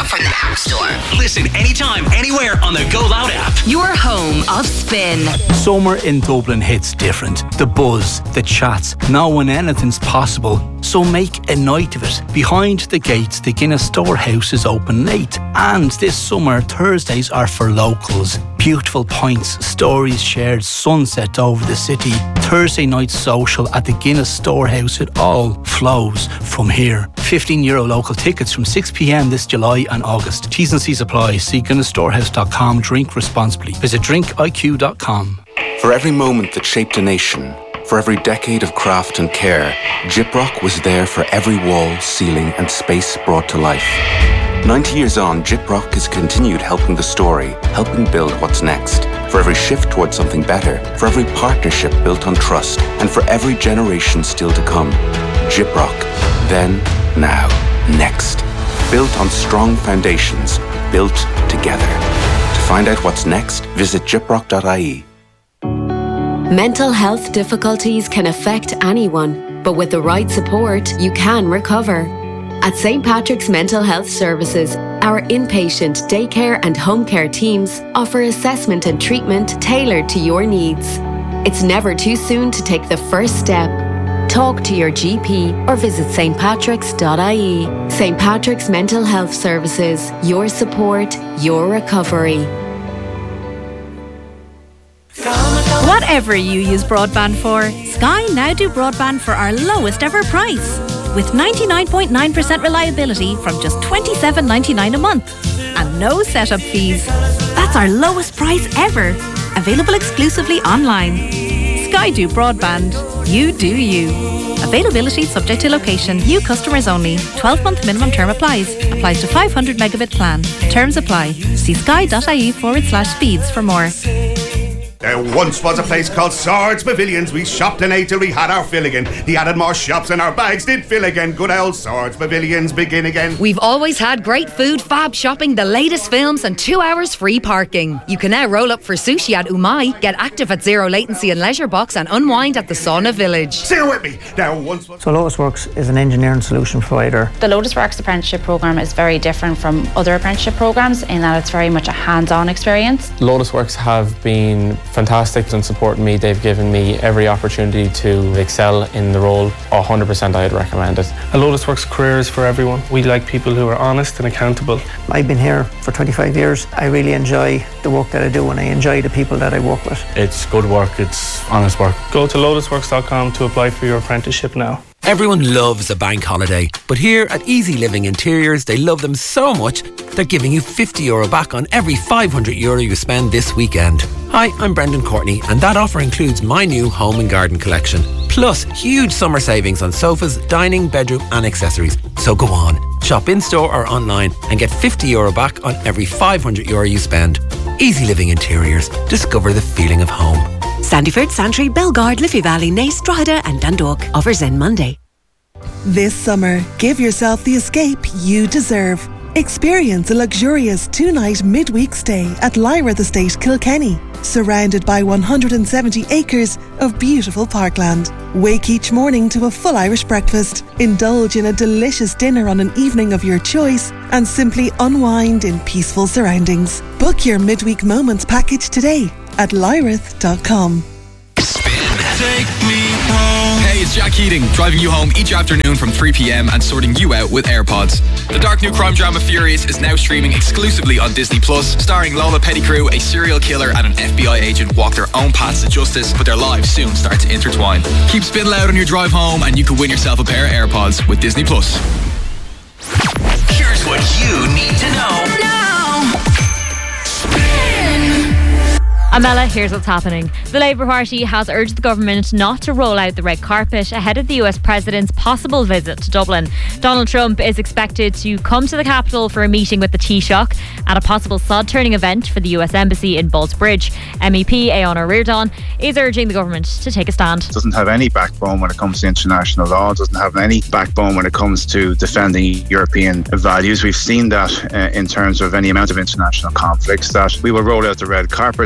from the App Store. Listen anytime, anywhere on the Go Loud app. Your home of spin. Summer in Dublin hits different. The buzz, the chats, knowing anything's possible. So make a night of it. Behind the gates, the Guinness Storehouse is open late. And this summer, Thursdays are for locals. Beautiful pints, stories shared, sunset over the city. Thursday night social at the Guinness Storehouse. It all flows from here. €15 local tickets from 6 p.m. this July and August. T's and C's apply. See GuinnessStorehouse.com. Drink responsibly. Visit drinkiq.com. For every moment that shaped a nation, for every decade of craft and care, Gyprock was there for every wall, ceiling and space brought to life. 90 years on, Gyprock has continued helping the story, helping build what's next. For every shift towards something better, for every partnership built on trust, and for every generation still to come. Gyprock. Then, now, next. Built on strong foundations, built together. To find out what's next, visit gyprock.ie. Mental health difficulties can affect anyone, but with the right support, you can recover. At St. Patrick's Mental Health Services, our inpatient, daycare and home care teams offer assessment and treatment tailored to your needs. It's never too soon to take the first step. Talk to your GP or visit stpatricks.ie. St. Patrick's Mental Health Services, your support, your recovery. Whatever you use broadband for, Sky now do broadband for our lowest ever price. With 99.9% reliability from just $27.99 a month. And no setup fees. That's our lowest price ever. Available exclusively online. Sky do broadband. You do you. Availability subject to location. New customers only. 12-month minimum term applies. Applies to 500 megabit plan. Terms apply. See sky.ie/speeds for more. There once was a place called Swords Pavilions. We shopped and ate till we had our fill again. He added more shops and our bags did fill again. Good old Swords Pavilions begin again. We've always had great food, fab shopping, the latest films and 2 hours free parking. You can now roll up for sushi at Umai, get active at Zero Latency and Leisure Box and unwind at the Sauna Village. Sing with me. There once was... So Lotus Works is an engineering solution provider. The Lotus Works apprenticeship programme is very different from other apprenticeship programmes in that it's very much a hands-on experience. Lotus Works have been fantastic in supporting me. They've given me every opportunity to excel in the role. 100% I'd recommend it. A Lotus Works career is for everyone. We like people who are honest and accountable. I've been here for 25 years. I really enjoy the work that I do and I enjoy the people that I work with. It's good work, it's honest work. Go to lotusworks.com to apply for your apprenticeship now. Everyone loves a bank holiday, but here at Easy Living Interiors, they love them so much, they're giving you €50 back on every €500 you spend this weekend. Hi, I'm Brendan Courtney, and that offer includes my new home and garden collection. Plus, huge summer savings on sofas, dining, bedroom and accessories. So go on, shop in-store or online and get €50 back on every €500 you spend. Easy Living Interiors. Discover the feeling of home. Sandyford, Santry, Belgard, Liffey Valley, Naas, Drogheda and Dundalk. Offers end Monday. This summer, give yourself the escape you deserve. Experience a luxurious 2-night midweek stay at Lyrath Estate, Kilkenny, surrounded by 170 acres of beautiful parkland. Wake each morning to a full Irish breakfast, indulge in a delicious dinner on an evening of your choice, and simply unwind in peaceful surroundings. Book your midweek moments package today at lyrath.com. Take me home. Hey, it's Jack Keating, driving you home each afternoon from 3 p.m. and sorting you out with AirPods. The dark new crime drama Furious is now streaming exclusively on Disney+, starring Lola Pettigrew, a serial killer and an FBI agent walk their own paths to justice, but their lives soon start to intertwine. Keep Spin loud on your drive home and you can win yourself a pair of AirPods with Disney+. Here's what you need to know now. Amela, here's what's happening. The Labour Party has urged the government not to roll out the red carpet ahead of the US President's possible visit to Dublin. Donald Trump is expected to come to the capital for a meeting with the Taoiseach at a possible sod-turning event for the US Embassy in Ballsbridge. MEP Aoná Riordan is urging the government to take a stand. It doesn't have any backbone when it comes to international law. It doesn't have any backbone when it comes to defending European values. We've seen that in terms of any amount of international conflicts, that we will roll out the red carpet. Female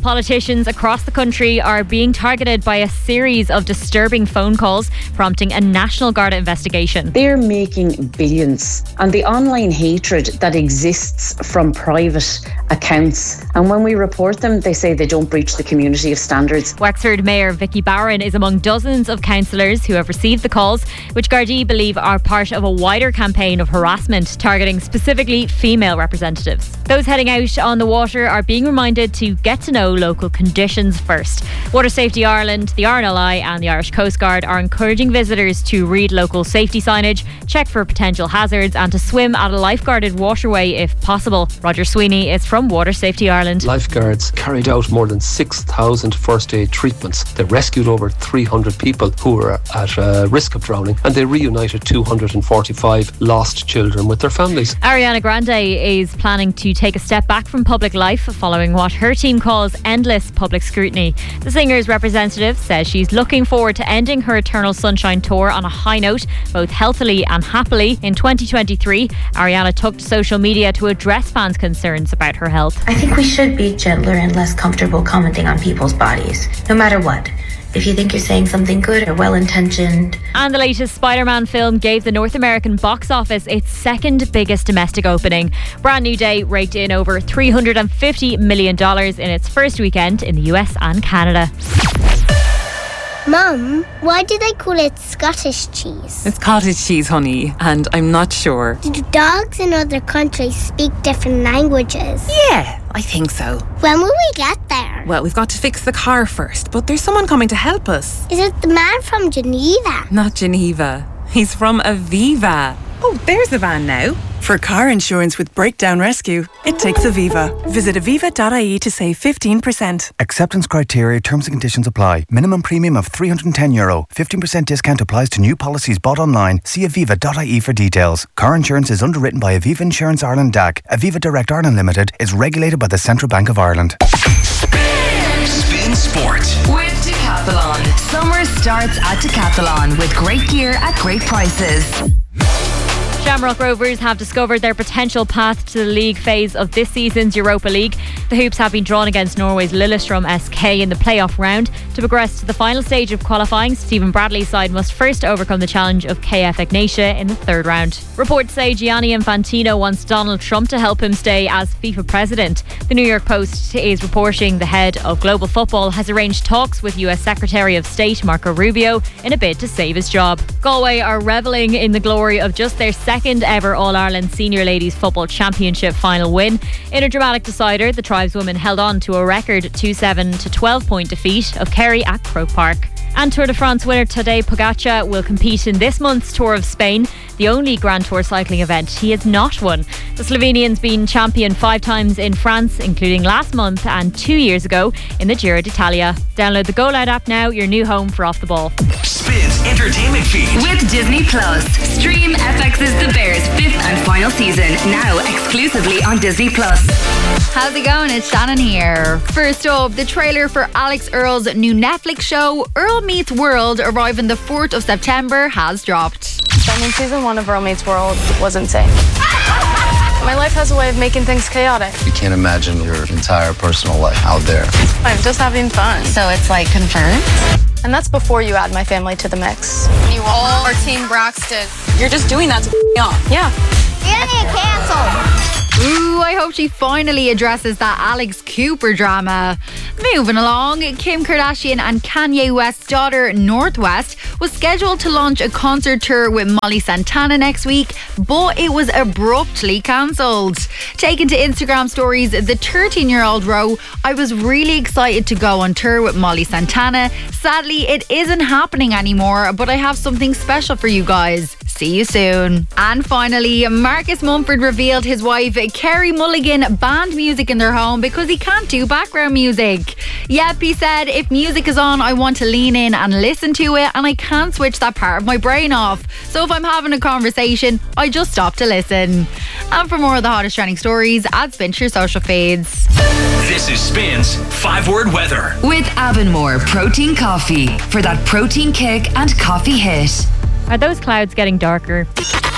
Politicians across the country are being targeted by a series of disturbing phone calls, prompting a National Garda investigation. They're making billions on the online hatred that exists from private accounts. And when we report them, they say they don't breach the community of standards. Wexford Mayor Vicky Barron is among dozens of councillors who have received the calls, which Gardaí believe are part of a wider campaign of harassment targeting specifically female representatives. Those heading out on the water are being reminded to get to know local conditions first. Water Safety Ireland, the RNLI and the Irish Coast Guard are encouraging visitors to read local safety signage, check for potential hazards and to swim at a lifeguarded waterway if possible. Roger Sweeney is from Water Safety Ireland. Lifeguards carried out more than 6,000 first aid treatments. They rescued over 300 people who were at risk of drowning, and they reunited 245 lost children with their families. Ariana Grande is planning to take a step back from public life following what her team calls endless public scrutiny. The singer's representative says she's looking forward to ending her Eternal Sunshine tour on a high note, both healthily and happily. In 2023, Ariana took to social media to address fans' concerns about her health. I think we should be gentler and less comfortable commenting on people's bodies, no matter what. If you think you're saying something good or well-intentioned. And the latest Spider-Man film gave the North American box office its second biggest domestic opening. Brand New Day raked in over $350 million in its first weekend in the US and Canada. Mum, why do they call it Scottish cheese? It's cottage cheese, honey, and I'm not sure. Do dogs in other countries speak different languages? Yeah, I think so. When will we get there? Well, we've got to fix the car first, but there's someone coming to help us. Is it the man from Geneva? Not Geneva. He's from Aviva. Oh, there's the van now. For car insurance with Breakdown Rescue, it takes Aviva. Visit aviva.ie to save 15%. Acceptance criteria, terms and conditions apply. Minimum premium of €310. 15% discount applies to new policies bought online. See aviva.ie for details. Car insurance is underwritten by Aviva Insurance Ireland DAC. Aviva Direct Ireland Limited is regulated by the Central Bank of Ireland. Spin Sport with Decathlon. Summer starts at Decathlon with great gear at great prices. Shamrock Rovers have discovered their potential path to the league phase of this season's Europa League. The Hoops have been drawn against Norway's Lillestrøm SK in the playoff round. To progress to the final stage of qualifying, Stephen Bradley's side must first overcome the challenge of KF Ignatia in the third round. Reports say Gianni Infantino wants Donald Trump to help him stay as FIFA president. The New York Post is reporting the head of global football has arranged talks with US Secretary of State Marco Rubio in a bid to save his job. Galway are revelling in the glory of just their second ever All-Ireland Senior Ladies Football Championship final win. In a dramatic decider, the tribeswomen held on to a record 2-7 to 12-point defeat of Kerry at Croke Park. And Tour de France winner Tadej Pogacar will compete in this month's Tour of Spain, the only Grand Tour cycling event he has not won. The Slovenian's been champion 5 times in France, including last month and 2 years ago in the Giro d'Italia. Download the Go Loud app now, your new home for Off the Ball. Spins entertainment feed with Disney Plus. Stream FX's The Bears 5th and final season now exclusively on Disney Plus. How's it going? It's Shannon here. First up, the trailer for Alex Earl's new Netflix show Earl Meets World, arriving the 4th of September, has dropped. Season 1 of Earl Meets World was insane. My life has a way of making things chaotic. You can't imagine your entire personal life out there. I'm just having fun. So it's like confirmed? And that's before you add my family to the mix. You all are Team Braxton. You're just doing that to me off. Yeah. You're gonna get cancelled. Ooh, I hope she finally addresses that Alex Cooper drama. Moving along, Kim Kardashian and Kanye West's daughter North West was scheduled to launch a concert tour with Molly Santana next week, but it was abruptly cancelled. Taken to Instagram stories, the 13-year-old wrote, "I was really excited to go on tour with Molly Santana. Sadly, it isn't happening anymore, but I have something special for you guys. See you soon." And finally, Marcus Mumford revealed his wife Kerry Mulligan banned music in their home because he can't do background music. Yep, he said, "If music is on, I want to lean in and listen to it, and I can't switch that part of my brain off. So if I'm having a conversation, I just stop to listen." And for more of the hottest trending stories, add Spin to your social feeds. This is Spin's 5-word weather with Avonmore Protein Coffee for that protein kick and coffee hit. Are those clouds getting darker?